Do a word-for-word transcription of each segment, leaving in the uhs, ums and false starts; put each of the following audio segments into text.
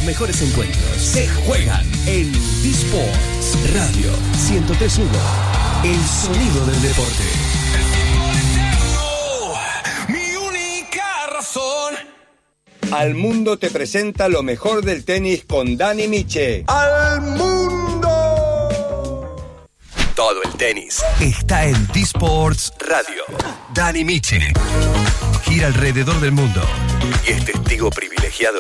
mejores encuentros se juegan en D-Sports Radio ciento tres punto uno. El sonido del deporte. Mi única razón. Al Mundo te presenta lo mejor del tenis con Dani Miche. ¡Al mundo! Todo el tenis está en D-Sports Radio. Dani Miche gira alrededor del mundo y es testigo privilegiado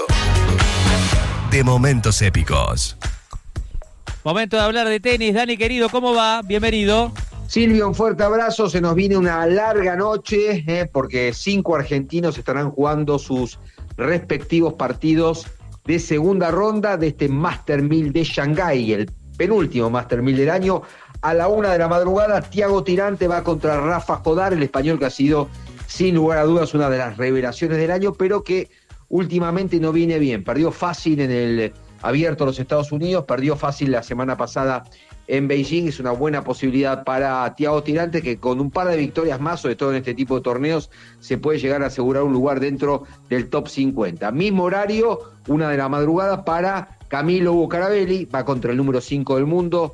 de momentos épicos. Momento de hablar de tenis. Dani, querido, ¿cómo va? Bienvenido. Silvio, un fuerte abrazo. Se nos viene una larga noche eh, porque cinco argentinos estarán jugando sus respectivos partidos de segunda ronda de este Master mil de Shanghái, el penúltimo Master mil del año. A la una de la madrugada, Thiago Tirante va contra Rafa Jodar, el español que ha sido, sin lugar a dudas, una de las revelaciones del año, pero que últimamente no viene bien. Perdió fácil en el Abierto de los Estados Unidos, perdió fácil la semana pasada en Beijing. Es una buena posibilidad para Thiago Tirante, que con un par de victorias más, sobre todo en este tipo de torneos, se puede llegar a asegurar un lugar dentro del top cincuenta. Mismo horario, una de la madrugada, para Camilo Bucarabelli, va contra el número cinco del mundo,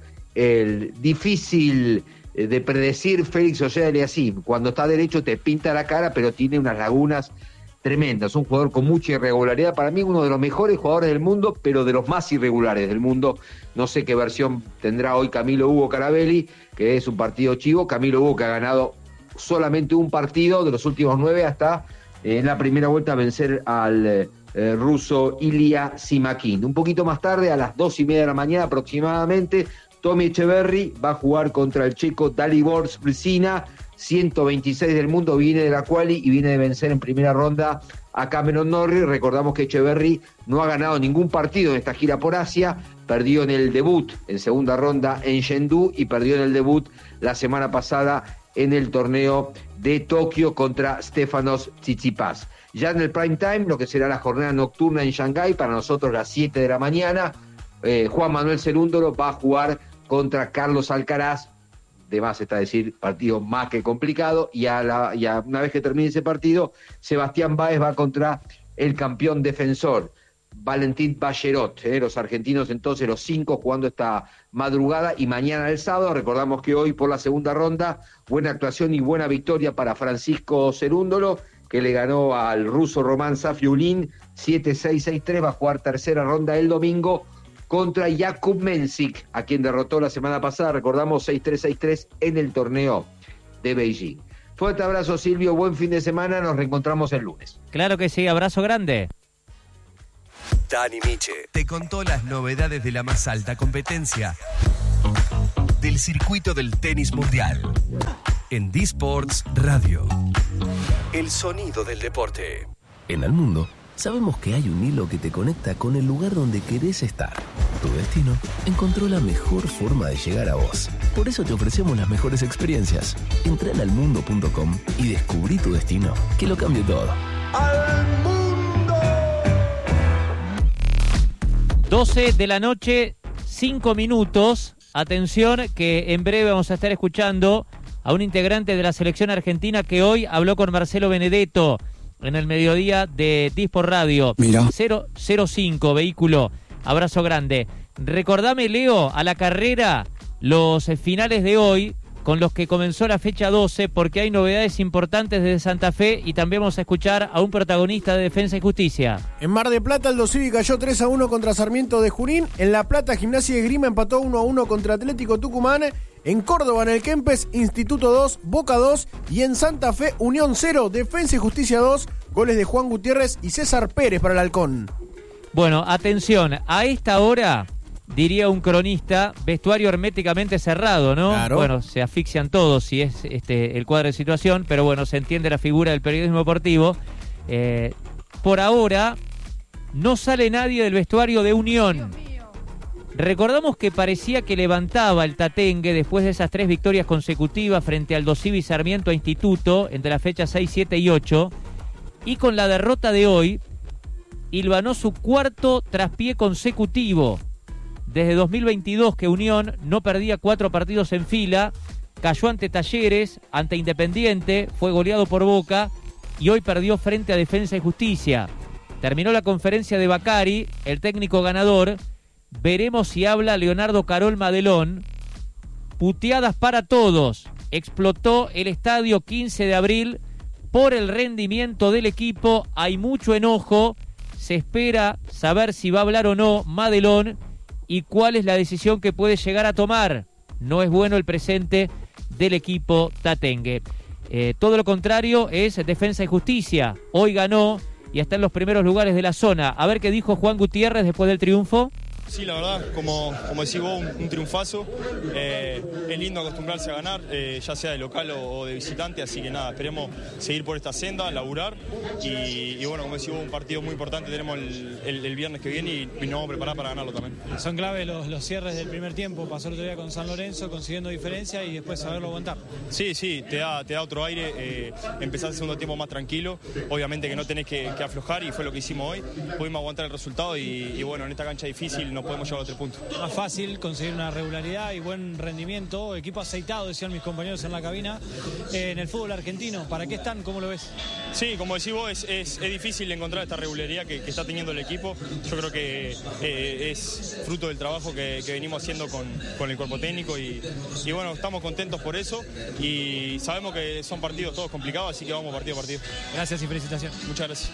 el difícil de predecir Félix Auger-Aliassime. Cuando está derecho te pinta la cara, pero tiene unas lagunas tremendas. Un jugador con mucha irregularidad. Para mí uno de los mejores jugadores del mundo, pero de los más irregulares del mundo. No sé qué versión tendrá hoy Camilo Hugo Carabelli, que es un partido chivo. Camilo Hugo, que ha ganado solamente un partido de los últimos nueve hasta eh, en la primera vuelta vencer al eh, eh, ruso Ilya Simakin. Un poquito más tarde, a las dos y media de la mañana aproximadamente, Tommy Echeverry va a jugar contra el checo Dalibor Sprizina, ciento veintiséis del mundo, viene de la quali y viene de vencer en primera ronda a Cameron Norrie. Recordamos que Echeverry no ha ganado ningún partido en esta gira por Asia, perdió en el debut en segunda ronda en Chengdu y perdió en el debut la semana pasada en el torneo de Tokio contra Stefanos Tsitsipas. Ya en el prime time, lo que será la jornada nocturna en Shanghái, para nosotros las siete de la mañana, eh, Juan Manuel Cerúndolo va a jugar contra Carlos Alcaraz. De más está decir, partido más que complicado, y a, la, y a una vez que termine ese partido, Sebastián Báez va contra el campeón defensor, Valentín Ballerot, eh, los argentinos entonces, los cinco jugando esta madrugada y mañana el sábado. Recordamos que hoy por la segunda ronda, buena actuación y buena victoria para Francisco Cerúndolo, que le ganó al ruso Roman Safiulin siete seis, seis tres, va a jugar tercera ronda el domingo contra Jakub Mensik, a quien derrotó la semana pasada, recordamos, seis tres, seis tres en el torneo de Beijing. Fuerte abrazo, Silvio, buen fin de semana, nos reencontramos el lunes. Claro que sí, abrazo grande. Dani Miche te contó las novedades de la más alta competencia del circuito del tenis mundial en D-Sports Radio. El sonido del deporte. En el mundo sabemos que hay un hilo que te conecta con el lugar donde querés estar. Tu destino encontró la mejor forma de llegar a vos. Por eso te ofrecemos las mejores experiencias. Entra en almundo punto com y descubrí tu destino, que lo cambie todo. ¡Al mundo! doce de la noche, cinco minutos. Atención, que en breve vamos a estar escuchando a un integrante de la selección argentina que hoy habló con Marcelo Benedetto en el mediodía de D-Sport Radio. Mira. cero cero cinco, vehículo. Abrazo grande. Recordame, Leo, a la carrera los finales de hoy con los que comenzó la fecha doce, porque hay novedades importantes desde Santa Fe y también vamos a escuchar a un protagonista de Defensa y Justicia. En Mar del Plata, Aldo Civi cayó tres a uno contra Sarmiento de Junín. En La Plata, Gimnasia y Esgrima empató uno a uno contra Atlético Tucumán. En Córdoba, en el Kempes, Instituto dos, Boca dos. Y en Santa Fe, Unión cero, Defensa y Justicia dos. Goles de Juan Gutiérrez y César Pérez para el Halcón. Bueno, atención, a esta hora, diría un cronista, vestuario herméticamente cerrado, ¿no? Claro. Bueno, se asfixian todos si es este el cuadro de situación, pero bueno, se entiende la figura del periodismo deportivo. Eh, por ahora, no sale nadie del vestuario de Unión. Recordamos que parecía que levantaba el tatengue después de esas tres victorias consecutivas frente al Aldo Civi, Sarmiento e Instituto entre las fechas seis, siete y ocho. Y con la derrota de hoy, hilvanó su cuarto traspié consecutivo. Desde dos mil veintidós que Unión no perdía cuatro partidos en fila, cayó ante Talleres, ante Independiente, fue goleado por Boca y hoy perdió frente a Defensa y Justicia. Terminó la conferencia de Bacari, el técnico ganador. Veremos si habla Leonardo Carol Madelón. Puteadas para todos. Explotó el estadio quince de abril por el rendimiento del equipo. Hay mucho enojo. Se espera saber si va a hablar o no Madelón y cuál es la decisión que puede llegar a tomar. No es bueno el presente del equipo tatengue. Eh, todo lo contrario es Defensa y Justicia. Hoy ganó y está en los primeros lugares de la zona. A ver qué dijo Juan Gutiérrez después del triunfo. Sí, la verdad, como, como decís vos, un, un triunfazo. Eh, es lindo acostumbrarse a ganar, eh, ya sea de local o, o de visitante, así que nada, esperemos seguir por esta senda, laburar y, y bueno, como decís vos, un partido muy importante tenemos el, el, el viernes que viene y, y nos vamos a preparar para ganarlo también. Son clave los, los cierres del primer tiempo, pasó el otro día con San Lorenzo, consiguiendo diferencia y después saberlo aguantar. Sí, sí, te da, te da otro aire, eh, empezar el segundo tiempo más tranquilo, obviamente que no tenés que, que aflojar y fue lo que hicimos hoy, pudimos aguantar el resultado y, y bueno, en esta cancha difícil no podemos llevar a otro punto. Más fácil conseguir una regularidad y buen rendimiento, equipo aceitado, decían mis compañeros en la cabina, eh, en el fútbol argentino. ¿Para qué están? ¿Cómo lo ves? Sí, como decís vos, es, es, es difícil encontrar esta regularidad que, que está teniendo el equipo. Yo creo que eh, es fruto del trabajo que, que venimos haciendo con, con el cuerpo técnico y, y bueno, estamos contentos por eso y sabemos que son partidos todos complicados, así que vamos partido a partido. Gracias y felicitaciones. Muchas gracias.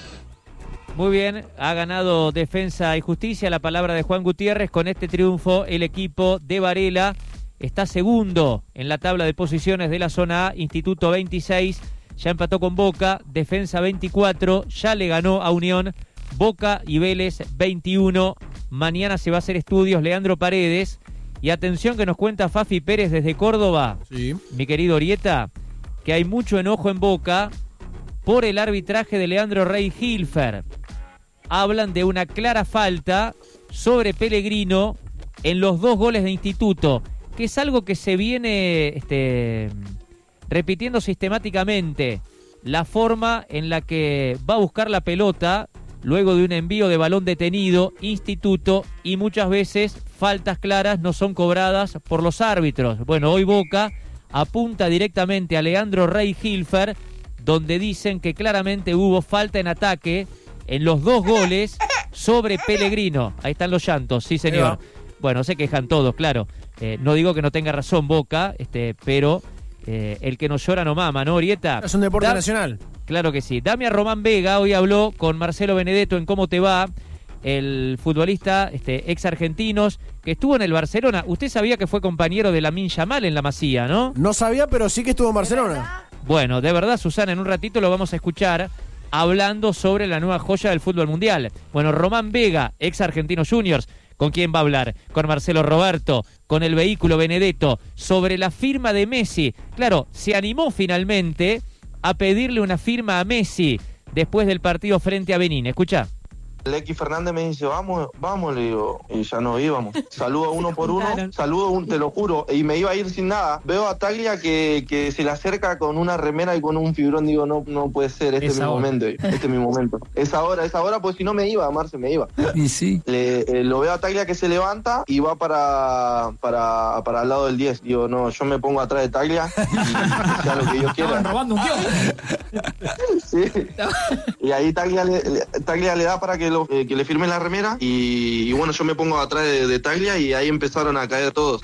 Muy bien, ha ganado Defensa y Justicia, la palabra de Juan Gutiérrez. Con este triunfo el equipo de Varela está segundo en la tabla de posiciones de la zona A. Instituto veintiséis, ya empató con Boca. Defensa veinticuatro, ya le ganó a Unión. Boca y Vélez veintiuno. Mañana se va a hacer estudios Leandro Paredes. Y atención que nos cuenta Fafi Pérez desde Córdoba, sí, mi querido Orieta, que hay mucho enojo en Boca por el arbitraje de Leandro Rey Hilfer. Hablan de una clara falta sobre Pellegrino en los dos goles de Instituto, que es algo que se viene este, repitiendo sistemáticamente. La forma en la que va a buscar la pelota luego de un envío de balón detenido Instituto, y muchas veces faltas claras no son cobradas por los árbitros. Bueno, hoy Boca apunta directamente a Leandro Rey Hilfer, donde dicen que claramente hubo falta en ataque en los dos goles sobre Pellegrino. Ahí están los llantos, sí señor. Bueno, se quejan todos, claro. Eh, no digo que no tenga razón Boca, este, pero eh, el que no llora no mama, ¿no, Orieta? Es un deporte da- nacional. Claro que sí. Damián Román Vega hoy habló con Marcelo Benedetto en Cómo Te Va, el futbolista este, ex argentinos que estuvo en el Barcelona. Usted sabía que fue compañero de Lamine Yamal en la Masía, ¿no? No sabía, pero sí que estuvo en Barcelona. Bueno, de verdad, Susana, en un ratito lo vamos a escuchar hablando sobre la nueva joya del fútbol mundial. Bueno, Román Vega, ex Argentinos Juniors, ¿con quién va a hablar? Con Marcelo Roberto, con el vehículo Benedetto, sobre la firma de Messi. Claro, se animó finalmente a pedirle una firma a Messi después del partido frente a Benín. Escuchá. El X Fernández me dice, vamos, vamos, le digo, y ya no íbamos. Saludo uno por uno, saludo, un, te lo juro, y me iba a ir sin nada. Veo a Taglia que, que se le acerca con una remera y con un fibrón, digo, no, no puede ser, este es, es mi momento, este es mi momento. Es ahora, es ahora, pues si no me iba, Marce, me iba. Y sí. Le, eh, lo veo a Taglia que se levanta y va para, para, para el lado del diez. Digo, no, yo me pongo atrás de Taglia y sea lo que yo quiera. Estaban robando un kiosco. Sí. Y ahí Taglia le, le, Taglia le da para que lo Eh, que le firme la remera y, y bueno, yo me pongo atrás de, de Taglia y ahí empezaron a caer todos.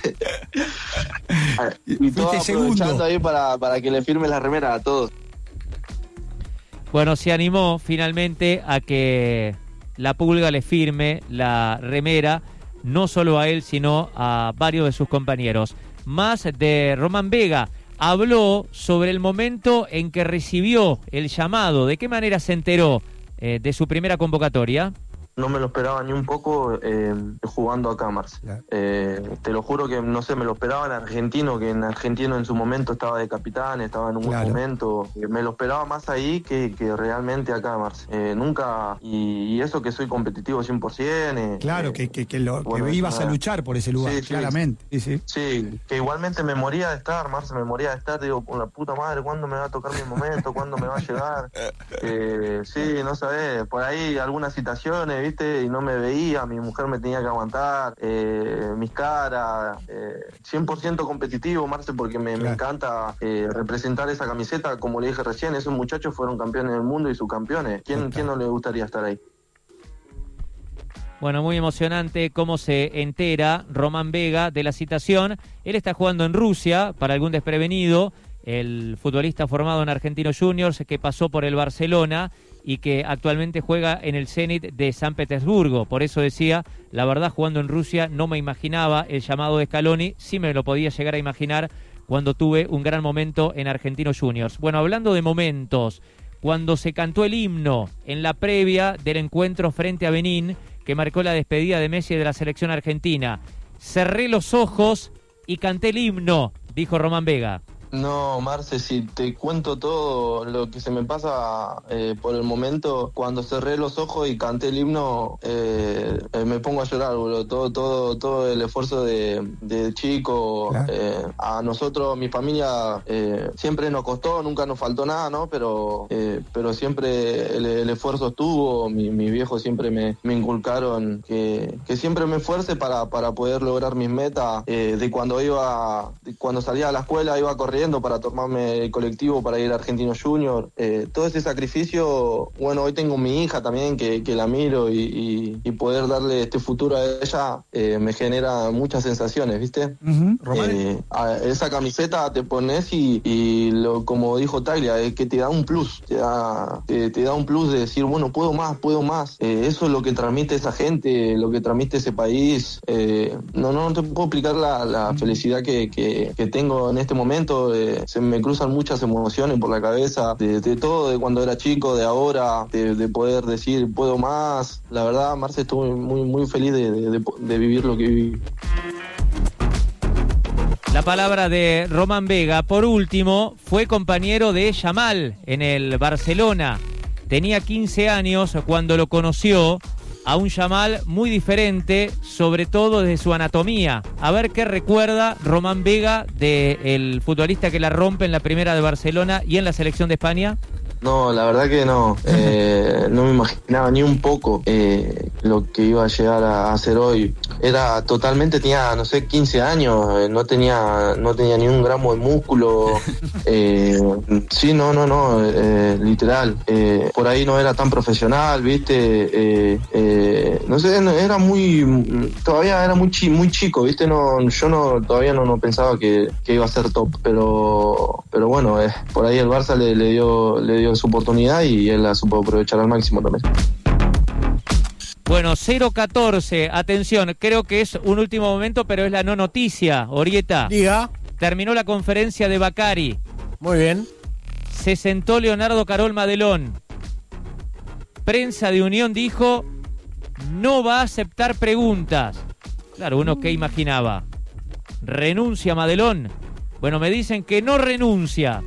Y todos aprovechando ahí para, para que le firme la remera a todos. Bueno, se animó finalmente a que la Pulga le firme la remera, no solo a él, sino a varios de sus compañeros. Más de Román Vega, habló sobre el momento en que recibió el llamado, de qué manera se enteró Eh, de su primera convocatoria. No me lo esperaba ni un poco eh, jugando acá, Marce. Eh, te lo juro que, no sé, me lo esperaba en Argentino, que en Argentino en su momento estaba de capitán, estaba en un Claro. buen momento. Me lo esperaba más ahí que, que realmente acá, Marce. Eh, nunca, y, y eso que soy competitivo cien por ciento. Eh, Claro, eh, que, que, que, lo, bueno, que ibas nada. a luchar por ese lugar, Sí, sí, claramente. Sí, sí. Sí, que igualmente me moría de estar, Marce, me moría de estar. Digo, con la puta madre, ¿cuándo me va a tocar mi momento? ¿Cuándo me va a llegar? Eh, sí, no sabés, por ahí algunas citaciones, ¿viste? Y no me veía, mi mujer me tenía que aguantar, eh, mis caras, eh, cien por ciento competitivo, Marce, porque me, me encanta eh, representar esa camiseta, como le dije recién, esos muchachos fueron campeones del mundo y subcampeones. ¿Quién, ¿quién no le gustaría estar ahí? Bueno, muy emocionante cómo se entera Román Vega de la citación. Él está jugando en Rusia, para algún desprevenido, el futbolista formado en Argentinos Juniors que pasó por el Barcelona y que actualmente juega en el Zenit de San Petersburgo. Por eso decía, la verdad, jugando en Rusia no me imaginaba el llamado de Scaloni, sí me lo podía llegar a imaginar cuando tuve un gran momento en Argentinos Juniors. Bueno, hablando de momentos, cuando se cantó el himno en la previa del encuentro frente a Benín, que marcó la despedida de Messi de la selección argentina, cerré los ojos y canté el himno, dijo Román Vega. No, Marce, si te cuento todo lo que se me pasa eh, por el momento, cuando cerré los ojos y canté el himno, eh, eh, me pongo a llorar, boludo. Todo, todo, todo el esfuerzo de, de chico, claro. eh, a nosotros, mi familia, eh, siempre nos costó, nunca nos faltó nada, ¿no? Pero, eh, pero siempre el, el esfuerzo estuvo, mi, mis viejos siempre me, me inculcaron que, que siempre me esfuerce para, para poder lograr mis metas, eh, de cuando iba, de cuando salía a la escuela, iba corriendo para tomarme el colectivo para ir a Argentinos Juniors, eh, todo ese sacrificio. Bueno, hoy tengo mi hija también que, que la miro y, y, y poder darle este futuro a ella eh, me genera muchas sensaciones, ¿viste? Uh-huh. Eh, a esa camiseta te pones y, y lo, como dijo Taglia, es que te da un plus, te da, te, te da un plus de decir, bueno, puedo más, puedo más. Eh, eso es lo que transmite esa gente, lo que transmite ese país. Eh, no, no, no te puedo explicar la, la uh-huh. felicidad que, que, que tengo en este momento. Eh, se me cruzan muchas emociones por la cabeza, de, de todo, de cuando era chico, de ahora, de, de poder decir puedo más. La verdad, Marce, estuve muy, muy feliz de, de, de, de vivir lo que viví. La palabra de Román Vega. Por último, fue compañero de Yamal en el Barcelona. Tenía quince años cuando lo conoció, a un Yamal muy diferente, sobre todo desde su anatomía. A ver qué recuerda Román Vega del futbolista que la rompe en la primera de Barcelona y en la selección de España. No, la verdad que no. Eh, no me imaginaba ni un poco eh, lo que iba a llegar a hacer hoy. Era totalmente, tenía, no sé, quince años, eh, no tenía no tenía ni un gramo de músculo. Eh, sí, no, no, no, eh, literal. Eh, por ahí no era tan profesional, ¿viste? Eh, eh, no sé, era muy, todavía era muy, chi, muy chico, ¿viste? No, yo no todavía no, no pensaba que, que iba a ser top, pero pero bueno, eh, por ahí el Barça le, le dio le dio su oportunidad y él la supo aprovechar al máximo también. Bueno, cero catorce, atención, creo que es un último momento, pero es la no noticia, Orieta. Diga. Terminó la conferencia de Bacari. Muy bien. Se sentó Leonardo Carol Madelón. Prensa de Unión dijo, no va a aceptar preguntas. Claro, uno que imaginaba. ¿Renuncia Madelón? Bueno, me dicen que no renuncia.